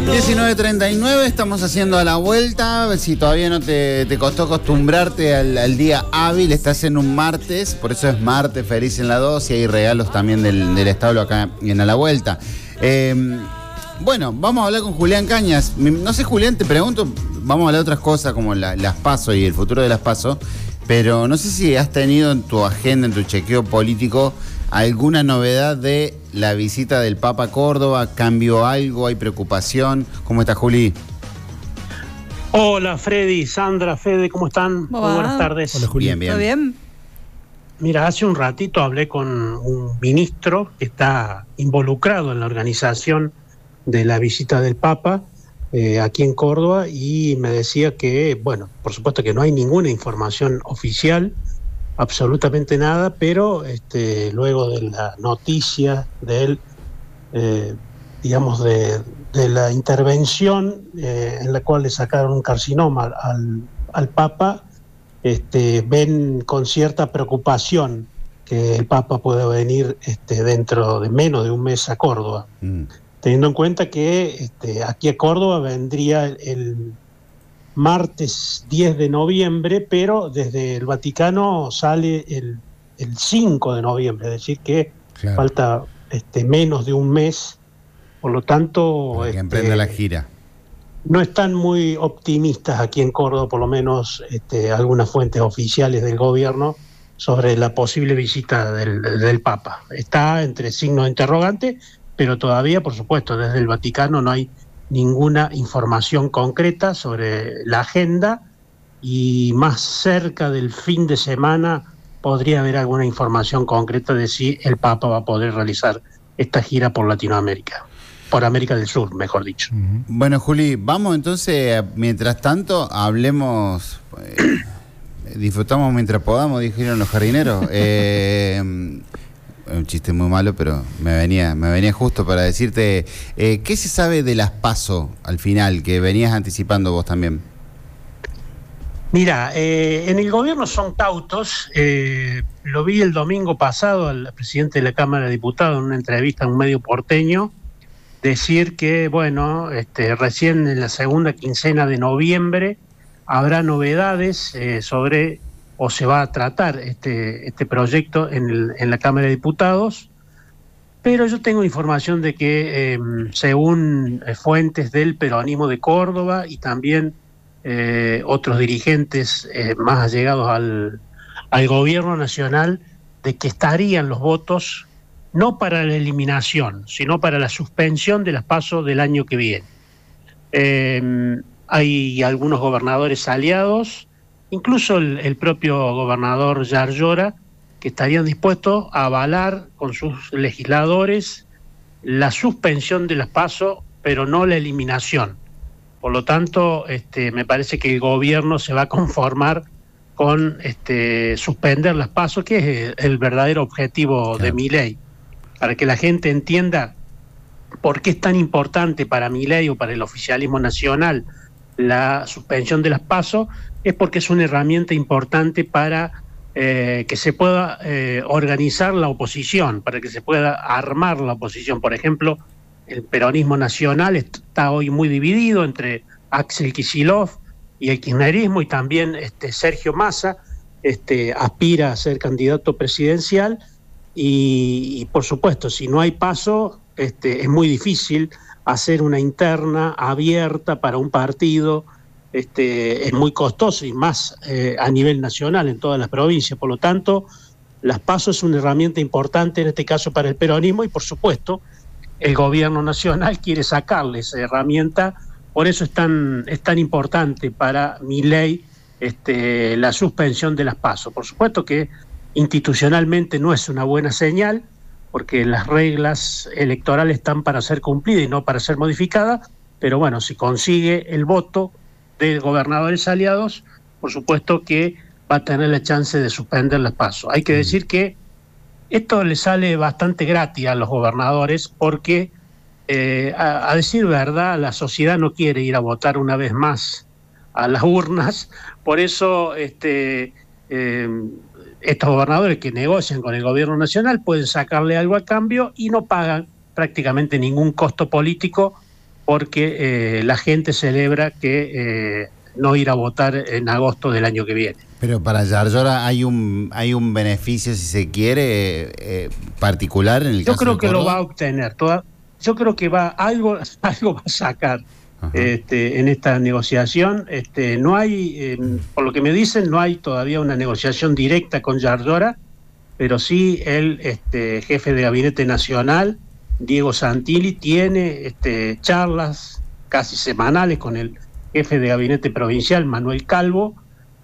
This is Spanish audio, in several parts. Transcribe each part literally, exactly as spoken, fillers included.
diecinueve treinta y nueve, estamos haciendo a la vuelta. Si todavía no te, te costó acostumbrarte al, al día hábil, estás en un martes, por eso es martes feliz en la dos y hay regalos también del, del establo acá en A la Vuelta. Eh, bueno, vamos a hablar con Julián Cañas. No sé, Julián, te pregunto, vamos a hablar de otras cosas como la, las PASO y el futuro de las PASO, pero no sé si has tenido en tu agenda, en tu chequeo político, alguna novedad de la visita del Papa a Córdoba. ¿Cambió algo? ¿Hay preocupación? ¿Cómo está, Juli? Hola, Freddy, Sandra, Fede, ¿cómo están? Muy buenas tardes. Hola, Juli. Bien, bien. ¿Todo bien? Mira, hace un ratito hablé con un ministro que está involucrado en la organización de la visita del Papa eh, aquí en Córdoba y me decía que, bueno, por supuesto que no hay ninguna información oficial, absolutamente nada, pero este, luego de la noticia de él, eh, digamos, de, de la intervención eh, en la cual le sacaron un carcinoma al, al Papa, este, ven con cierta preocupación que el Papa pueda venir este, dentro de menos de un mes a Córdoba, mm. teniendo en cuenta que este, aquí a Córdoba vendría el, el martes diez de noviembre, pero desde el Vaticano sale el, el cinco de noviembre, es decir que claro, falta este, menos de un mes, por lo tanto... Para que emprenda este, la gira. No están muy optimistas aquí en Córdoba, por lo menos este, algunas fuentes oficiales del gobierno, sobre la posible visita del, del Papa. Está entre signos de interrogante, pero todavía, por supuesto, desde el Vaticano no hay ninguna información concreta sobre la agenda y más cerca del fin de semana podría haber alguna información concreta de si el Papa va a poder realizar esta gira por Latinoamérica, por América del Sur, mejor dicho. Bueno, Juli, vamos entonces, mientras tanto, hablemos, eh, disfrutamos mientras podamos, dijeron los jardineros. Eh, un chiste muy malo, pero me venía me venía justo para decirte, eh, ¿qué se sabe de las PASO al final, que venías anticipando vos también? Mira, eh, en el gobierno son cautos. Eh, lo vi el domingo pasado al presidente de la Cámara de Diputados en una entrevista a un medio porteño decir que, bueno, este, recién en la segunda quincena de noviembre habrá novedades eh, sobre... o se va a tratar este, este proyecto en, el, en la Cámara de Diputados, pero yo tengo información de que, eh, según fuentes del peronismo de Córdoba y también eh, otros dirigentes eh, más allegados al, al gobierno nacional, de que estarían los votos no para la eliminación, sino para la suspensión de las PASO del año que viene. Eh, hay algunos gobernadores aliados, incluso el, el propio gobernador Yarlora, que estarían dispuestos a avalar con sus legisladores la suspensión de las PASO, pero no la eliminación. Por lo tanto, este, me parece que el gobierno se va a conformar con este, suspender las PASO, que es el verdadero objetivo claro. de Milei, para que la gente entienda por qué es tan importante para Milei o para el oficialismo nacional la suspensión de las PASO. Es porque es una herramienta importante para eh, que se pueda eh, organizar la oposición, para que se pueda armar la oposición. Por ejemplo, el peronismo nacional está hoy muy dividido entre Axel Kicillof y el kirchnerismo, y también este, Sergio Massa este, aspira a ser candidato presidencial, y, y por supuesto, si no hay PASO, este, es muy difícil hacer una interna abierta para un partido. Este, es muy costoso y más eh, a nivel nacional en todas las provincias. Por lo tanto, las PASO es una herramienta importante en este caso para el peronismo, y por supuesto el gobierno nacional quiere sacarle esa herramienta. Por eso es tan, es tan importante para Milei este, la suspensión de las PASO. Por supuesto que institucionalmente no es una buena señal, porque las reglas electorales están para ser cumplidas y no para ser modificadas, pero bueno, si consigue el voto de gobernadores aliados, por supuesto que va a tener la chance de suspender las PASO. Hay que decir que esto le sale bastante gratis a los gobernadores, porque eh, a, a decir verdad, la sociedad no quiere ir a votar una vez más a las urnas. Por eso este, eh, estos gobernadores que negocian con el gobierno nacional pueden sacarle algo a cambio y no pagan prácticamente ningún costo político porque eh, la gente celebra que eh, no ir a votar en agosto del año que viene. Pero para Yarlora hay un hay un beneficio, si se quiere, eh, particular en el Yo caso creo de que Córdoba. lo va a obtener. Toda, yo creo que va algo algo va a sacar este, en esta negociación. Este, no hay, eh, por lo que me dicen, no hay todavía una negociación directa con Yarlora, pero sí el este, jefe de gabinete nacional, Diego Santilli, tiene este, charlas casi semanales con el jefe de gabinete provincial, Manuel Calvo,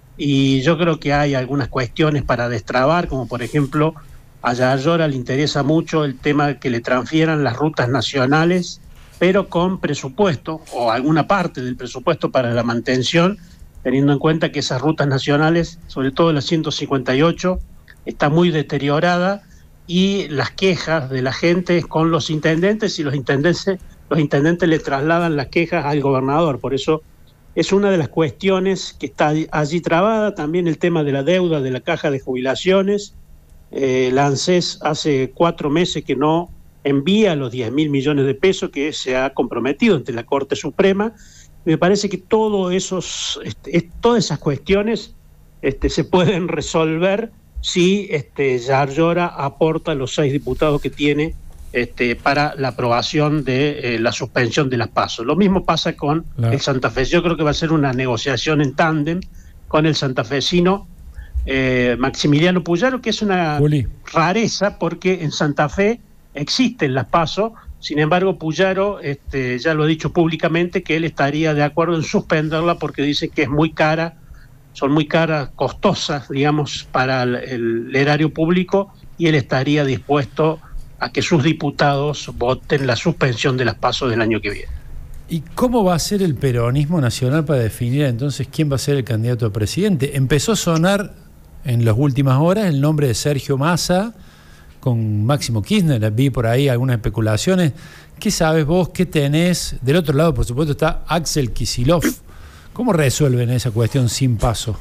y yo creo que hay algunas cuestiones para destrabar, como por ejemplo, a Yarlora le interesa mucho el tema de que le transfieran las rutas nacionales, pero con presupuesto, o alguna parte del presupuesto para la mantención, teniendo en cuenta que esas rutas nacionales, sobre todo la ciento cincuenta y ocho, está muy deteriorada, y las quejas de la gente con los intendentes, y los intendentes, los intendentes le trasladan las quejas al gobernador. Por eso es una de las cuestiones que está allí trabada. También el tema de la deuda de la caja de jubilaciones. Eh, la ANSES hace cuatro meses que no envía los diez mil millones de pesos que se ha comprometido ante la Corte Suprema. Me parece que todo esos, este, todas esas cuestiones este, se pueden resolver si este, Yarlora aporta los seis diputados que tiene este, para la aprobación de eh, la suspensión de las PASO. Lo mismo pasa con claro. el Santa Fe. Yo creo que va a ser una negociación en tándem con el santafesino eh, Maximiliano Puyaro, que es una Juli. rareza, porque en Santa Fe existen las PASO. Sin embargo, Puyaro este, ya lo ha dicho públicamente que él estaría de acuerdo en suspenderla porque dice que es muy cara, son muy caras, costosas, digamos, para el, el erario público, y él estaría dispuesto a que sus diputados voten la suspensión de las PASO del año que viene. ¿Y cómo va a ser el peronismo nacional para definir entonces quién va a ser el candidato a presidente? Empezó a sonar en las últimas horas el nombre de Sergio Massa con Máximo Kirchner. Vi por ahí algunas especulaciones. ¿Qué sabes vos? ¿Qué tenés? Del otro lado, por supuesto, está Axel Kicillof. ¿Cómo resuelven esa cuestión sin PASO?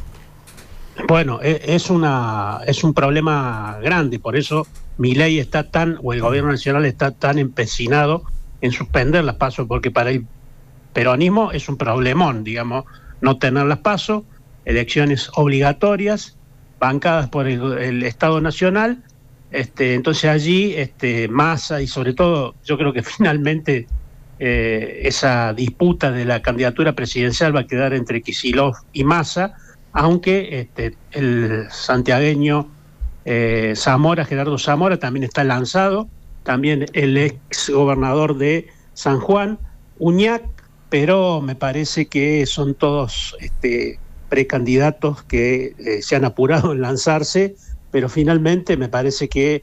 Bueno, es una es un problema grande, por eso Milei está tan, o el gobierno nacional está tan empecinado en suspender las PASO, porque para el peronismo es un problemón, digamos, no tener las PASO, elecciones obligatorias, bancadas por el, el Estado Nacional. Este, entonces allí este, Massa, y sobre todo yo creo que finalmente eh, esa disputa de la candidatura presidencial va a quedar entre Kicillof y Massa, aunque este, el santiagueño eh, Zamora, Gerardo Zamora, también está lanzado, también el ex gobernador de San Juan, Uñac, pero me parece que son todos este, precandidatos que eh, se han apurado en lanzarse, pero finalmente me parece que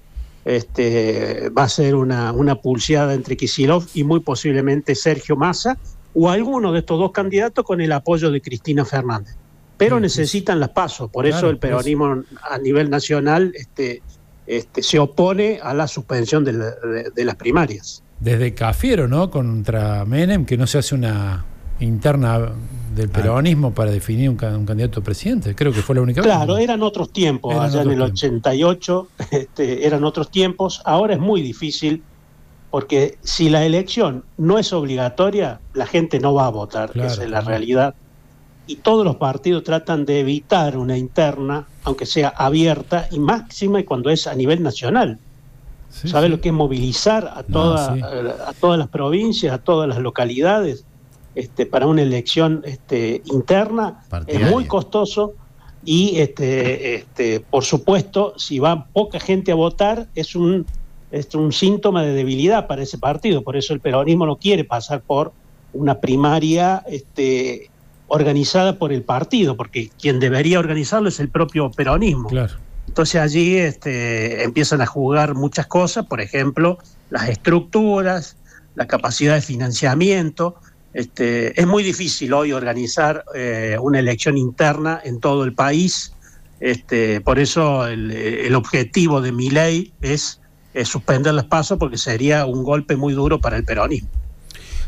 este, va a ser una, una pulseada entre Kicillof y muy posiblemente Sergio Massa, o alguno de estos dos candidatos con el apoyo de Cristina Fernández. Pero sí, necesitan las PASO, por claro, eso el peronismo pues a nivel nacional este, este, se opone a la suspensión de, la, de, de las primarias. Desde Cafiero, ¿no? Contra Menem, que no se hace una interna del peronismo ah. para definir un, un candidato a presidente. Creo que fue la única Claro, vez. eran otros tiempos, eran allá otros en el tiempos. ochenta y ocho este, eran otros tiempos. Ahora es muy difícil, porque si la elección no es obligatoria, la gente no va a votar, claro, esa es la realidad. Y todos los partidos tratan de evitar una interna, aunque sea abierta, y máxima cuando es a nivel nacional. Sí, ¿Sabe sí. lo que es movilizar a, toda, no, sí. a, a todas las provincias, a todas las localidades este, para una elección este, interna? Partidaria. Es muy costoso y, este, este, por supuesto, si va poca gente a votar, es un, es un síntoma de debilidad para ese partido. Por eso el peronismo no quiere pasar por una primaria este, organizada por el partido, porque quien debería organizarlo es el propio peronismo. Claro. Entonces allí este, empiezan a jugar muchas cosas, por ejemplo, las estructuras, la capacidad de financiamiento. Este, es muy difícil hoy organizar eh, una elección interna en todo el país. Este, por eso el, el objetivo de Milei es, es suspender las PASO, porque sería un golpe muy duro para el peronismo.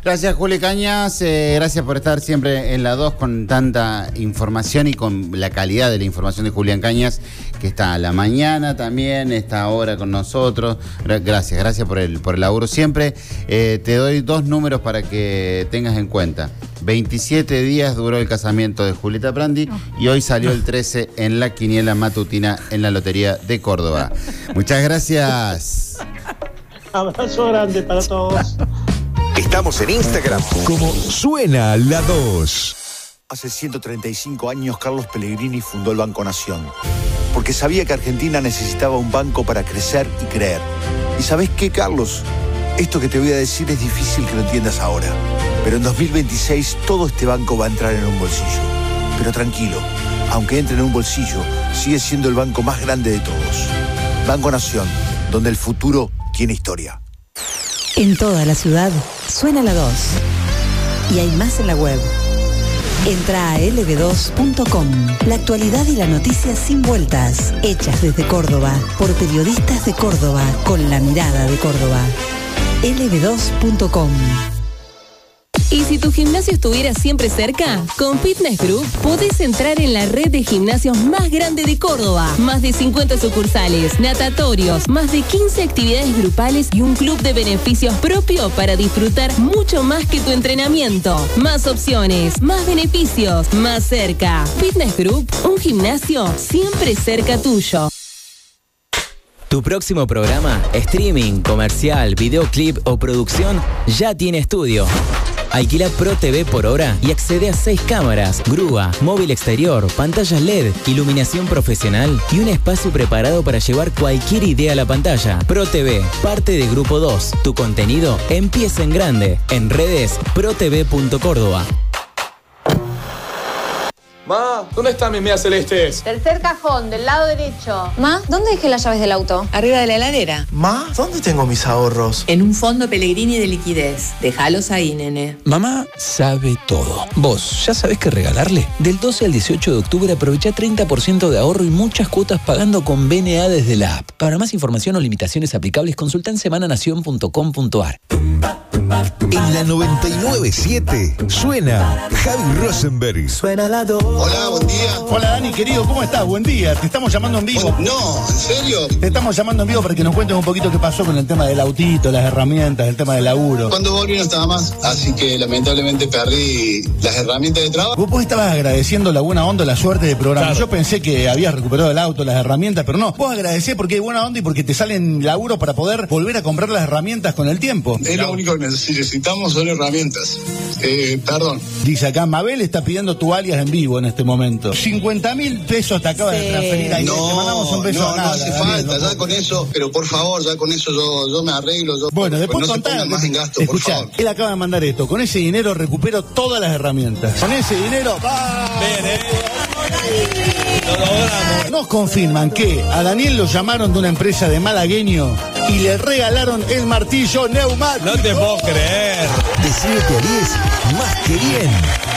Gracias, Juli Cañas. Eh, gracias por estar siempre en la dos con tanta información y con la calidad de la información de Julián Cañas, que está a la mañana también, está ahora con nosotros. Gracias, gracias por el, por el laburo siempre. Eh, te doy dos números para que tengas en cuenta. veintisiete días duró el casamiento de Julieta Prandi y hoy salió el trece en la quiniela matutina en la Lotería de Córdoba. Muchas gracias. Abrazo grande para todos. Estamos en Instagram como Suena la dos. Hace ciento treinta y cinco años Carlos Pellegrini fundó el Banco Nación, porque sabía que Argentina necesitaba un banco para crecer y creer. ¿Y sabés qué, Carlos? Esto que te voy a decir es difícil que lo entiendas ahora, pero en dos mil veintiséis todo este banco va a entrar en un bolsillo. Pero tranquilo, aunque entre en un bolsillo, sigue siendo el banco más grande de todos. Banco Nación, donde el futuro tiene historia. En toda la ciudad suena la dos. Y hay más en la web. Entra a ele ve dos punto com. La actualidad y la noticia sin vueltas. Hechas desde Córdoba, por periodistas de Córdoba, con la mirada de Córdoba. ele ve dos punto com. ¿Y si tu gimnasio estuviera siempre cerca? Con Fitness Group podés entrar en la red de gimnasios más grande de Córdoba. Más de cincuenta sucursales, natatorios, más de quince actividades grupales y un club de beneficios propio para disfrutar mucho más que tu entrenamiento. Más opciones, más beneficios, más cerca. Fitness Group, un gimnasio siempre cerca tuyo. Tu próximo programa, streaming, comercial, videoclip o producción ya tiene estudio. Alquila Pro T V por hora y accede a seis cámaras, grúa, móvil exterior, pantallas L E D, iluminación profesional y un espacio preparado para llevar cualquier idea a la pantalla. Pro T V, parte de Grupo dos. Tu contenido empieza en grande. En redes, protv punto córdoba. Ma, ¿dónde están mis medias celestes? Tercer cajón, del lado derecho. Ma, ¿dónde dejé las llaves del auto? Arriba de la heladera. Ma, ¿dónde tengo mis ahorros? En un fondo Pellegrini de liquidez. Déjalos ahí, nene. Mamá sabe todo. ¿Vos ya sabés qué regalarle? Del doce al dieciocho de octubre aprovecha treinta por ciento de ahorro y muchas cuotas pagando con B N A desde la app. Para más información o limitaciones aplicables, consulta en semana nación punto com punto ar. En la noventa y nueve punto siete suena Javi Rosenberg. Suena la dos. Hola, buen día. Hola, Dani, querido, ¿cómo estás? Buen día. Te estamos llamando en vivo. Oh, no, ¿en serio? Te estamos llamando en vivo para que nos cuentes un poquito qué pasó con el tema del autito, las herramientas, el tema del laburo. Cuando volví no estaba más, así que lamentablemente perdí las herramientas de trabajo. Vos, vos estabas agradeciendo la buena onda, la suerte del programa. Claro. Yo pensé que habías recuperado el auto, las herramientas, pero no. Vos agradecés porque hay buena onda y porque te salen laburo para poder volver a comprar las herramientas con el tiempo. Es lo único que necesitamos, son herramientas. Eh, perdón. Dice acá, Mabel está pidiendo tu alias en vivo en este momento. cincuenta mil pesos te acaba sí. de transferir ahí. No, te mandamos un beso no, a nada, no hace Daniel, falta, no, ya con eso, pero por favor, ya con eso yo, yo me arreglo. Yo, bueno, después no contar, se pongan más en gasto, escuchá, por favor. Él acaba de mandar esto. Con ese dinero recupero todas las herramientas. Con ese dinero, ¡va! Bien, eh. Lo logramos. Nos confirman que a Daniel lo llamaron de una empresa de malagueño y le regalaron el martillo neumático. No te puedo creer. De siete a diez, más que bien.